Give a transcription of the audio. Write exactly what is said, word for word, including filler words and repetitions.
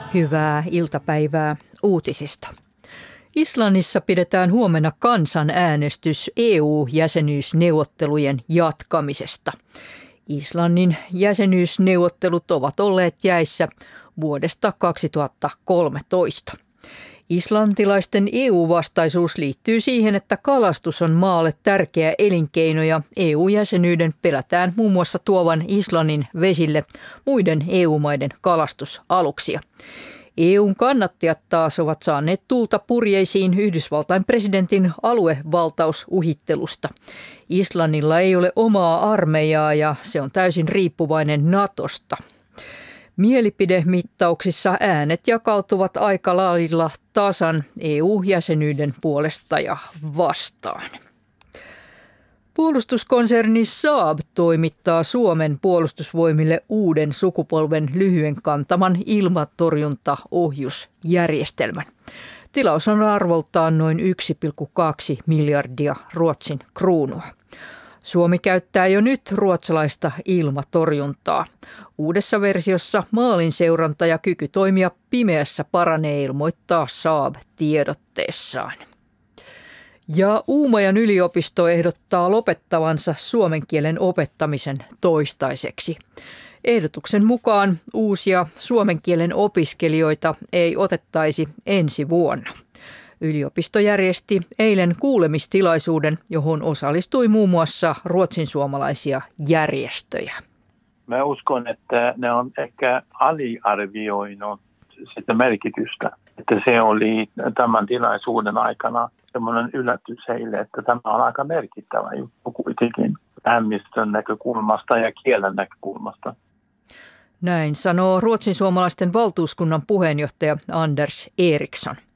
Hyvää iltapäivää uutisista. Islannissa pidetään huomenna kansanäänestys E U-jäsenyysneuvottelujen jatkamisesta. Islannin jäsenyysneuvottelut ovat olleet jäissä vuodesta kaksituhattakolmetoista. Islantilaisten E U-vastaisuus liittyy siihen, että kalastus on maalle tärkeä elinkeino ja E U-jäsenyyden pelätään muun muassa tuovan Islannin vesille muiden E U-maiden kalastusaluksia. E U:n kannattajat taas ovat saaneet tulta purjeisiin Yhdysvaltain presidentin aluevaltausuhittelusta. Islannilla ei ole omaa armeijaa ja se on täysin riippuvainen Natosta. Mielipidemittauksissa äänet jakautuvat aika lailla tasan E U-jäsenyyden puolesta ja vastaan. Puolustuskonserni Saab toimittaa Suomen puolustusvoimille uuden sukupolven lyhyen kantaman ilmatorjuntaohjusjärjestelmän. Tilaus on arvoltaan noin yksi pilkku kaksi miljardia Ruotsin kruunua. Suomi käyttää jo nyt ruotsalaista ilmatorjuntaa. Uudessa versiossa maalin seuranta ja kyky toimia pimeässä paranee, ilmoittaa Saab tiedotteessaan. Ja Uumajan yliopisto ehdottaa lopettavansa suomen kielen opettamisen toistaiseksi. Ehdotuksen mukaan uusia suomen kielen opiskelijoita ei otettaisi ensi vuonna. Yliopisto järjesti eilen kuulemistilaisuuden, johon osallistui muun muassa ruotsinsuomalaisia järjestöjä. Mä uskon, että ne on ehkä aliarvioinut sitä merkitystä. Että se oli tämän tilaisuuden aikana semmoinen yllätys heille, että tämä on aika merkittävä juttu kuitenkin vähemmistön näkökulmasta ja kielen näkökulmasta. Näin sanoo ruotsinsuomalaisten valtuuskunnan puheenjohtaja Anders Eriksson.